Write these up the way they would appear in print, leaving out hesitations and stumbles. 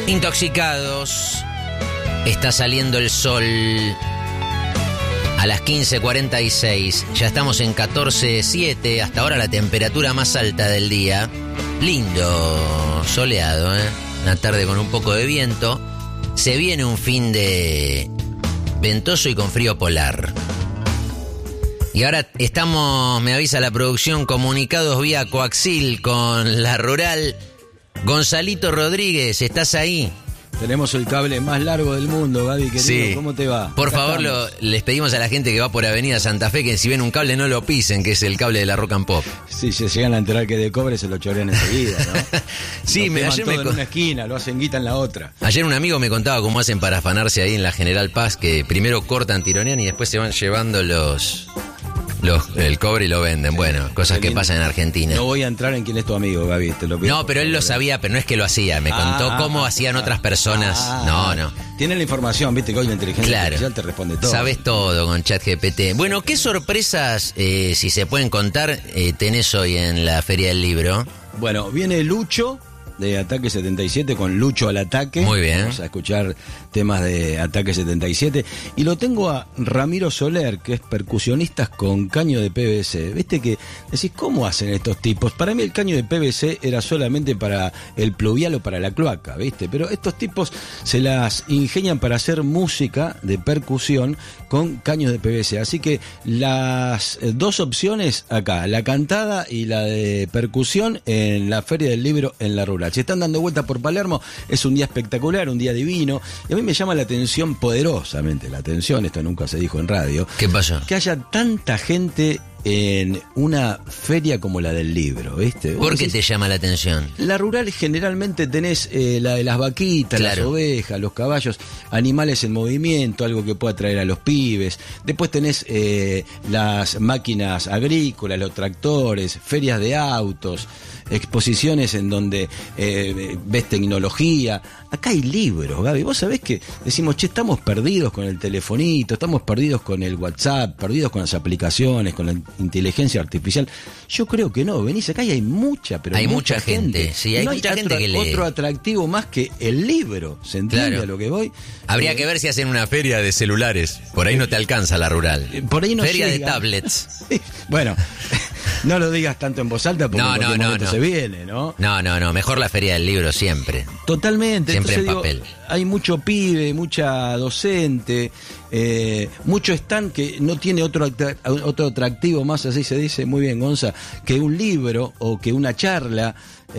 Intoxicados. Está saliendo el sol a las 15:46. Ya estamos en 14:07. Hasta ahora la temperatura más alta del día. Lindo, soleado, una tarde con un poco de viento. Se viene un fin de ventoso y con frío polar. Y ahora estamos, me avisa la producción, comunicados vía coaxil con la rural. Gonzalito Rodríguez, ¿estás ahí? Tenemos el cable más largo del mundo, Gaby, querido. Sí. ¿Cómo te va? Por Acá favor, les pedimos a la gente que va por Avenida Santa Fe que si ven un cable no lo pisen, que es el cable de la Rock and Pop. Sí, se llegan a enterar que de cobre, se lo chorean enseguida, ¿no? Sí, ayer en una esquina, lo hacen guita en la otra. Ayer un amigo me contaba cómo hacen para afanarse ahí en la General Paz, que primero cortan, tironean y después se van llevando el cobre y lo venden. Bueno, cosas que pasan en Argentina. No voy a entrar en quién es tu amigo, Gaby, te lo pido. No, pero él lo sabía, pero no es que lo hacía. Me contó cómo hacían otras personas. No. Tienen la información, viste que hoy la inteligencia artificial te responde todo. Sabes todo con ChatGPT. Bueno, ¿qué sorpresas, si se pueden contar, tenés hoy en la Feria del Libro? Bueno, viene Lucho de Ataque 77 con Lucho al Ataque. Muy bien. Vamos a escuchar temas de Ataque 77. Y lo tengo a Ramiro Soler, que es percusionista con caño de PVC. Viste que decís, ¿cómo hacen estos tipos? Para mí el caño de PVC era solamente para el pluvial o para la cloaca, ¿viste? Pero estos tipos se las ingenian para hacer música de percusión con caños de PVC. Así que las dos opciones acá, la cantada y la de percusión en la Feria del Libro en la rural. Si están dando vueltas por Palermo, es un día espectacular, un día divino. Y a mí me llama la atención, poderosamente la atención, esto nunca se dijo en radio. ¿Qué pasó? Que haya tanta gente en una feria como la del libro, ¿viste? ¿Por qué te llama la atención? La rural generalmente tenés la de las vaquitas, claro, las ovejas, los caballos, animales en movimiento, algo que pueda atraer a los pibes. Después tenés las máquinas agrícolas, los tractores, ferias de autos, exposiciones en donde ves tecnología. Acá hay libros, Gaby. Vos sabés que decimos, che, estamos perdidos con el telefonito, estamos perdidos con el WhatsApp, perdidos con las aplicaciones, con la inteligencia artificial. Yo creo que no. Venís acá y hay mucha, pero hay mucha gente. Sí, hay mucha gente que lee. Otro atractivo más que el libro. ¿Se entiende a lo que voy? Habría que ver si hacen una feria de celulares. Por ahí no te alcanza la rural. Por ahí no feria llega. De tablets. Bueno, no lo digas tanto en voz alta porque en cualquier momento se viene, ¿no? No. Mejor la Feria del Libro siempre. Totalmente. Siempre entonces, en papel. Hay mucho pibe, mucha docente, mucho stand que no tiene otro atractivo más, así se dice, muy bien, Gonza, que un libro o que una charla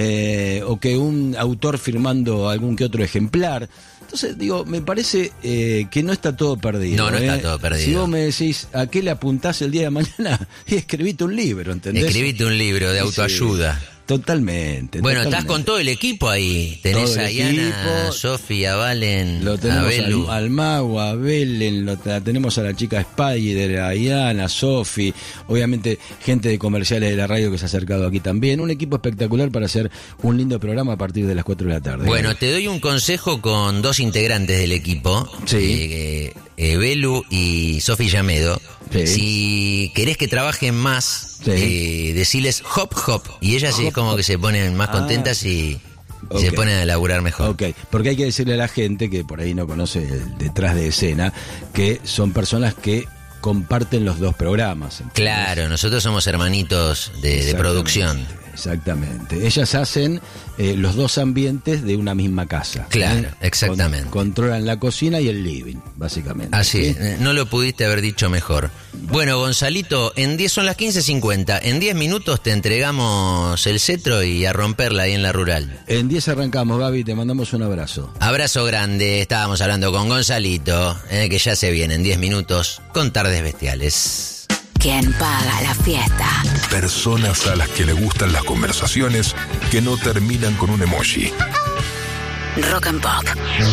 o que un autor firmando algún que otro ejemplar. Entonces, digo, me parece que no está todo perdido. No está todo perdido. Si vos me decís, ¿a qué le apuntás el día de mañana? Y escribite un libro, ¿entendés? Escribite un libro de autoayuda. Sí. Totalmente. Bueno, estás con todo el equipo ahí. Tenés a Iana, a Sofía, a Valen, lo tenemos a Belu. al Mago, a Belen, tenemos a la chica Spider, a Iana, a Sofi, obviamente gente de comerciales de la radio que se ha acercado aquí también. Un equipo espectacular para hacer un lindo programa a partir de las 4 de la tarde. Bueno, te doy un consejo con dos integrantes del equipo. Sí. Belu y Sofi Llamedo. Sí. Si querés que trabajen más, deciles hop hop. Y ellas sí es como que se ponen más contentas y se ponen a laburar mejor. Ok, porque hay que decirle a la gente que por ahí no conoce el detrás de escena, que son personas que comparten los dos programas. ¿Entendés? Claro, nosotros somos hermanitos de producción. Exactamente. Ellas hacen los dos ambientes de una misma casa. Claro, exactamente. Controlan la cocina y el living, básicamente. Así, no lo pudiste haber dicho mejor. Bueno, Gonzalito, son las 15:50. En 10 minutos te entregamos el cetro y a romperla ahí en la rural. En 10 arrancamos, Gaby, te mandamos un abrazo. Abrazo grande. Estábamos hablando con Gonzalito, que ya se viene en 10 minutos con Tardes Bestiales. ¿Quién paga la fiesta? Personas a las que le gustan las conversaciones que no terminan con un emoji. Rock and Pop.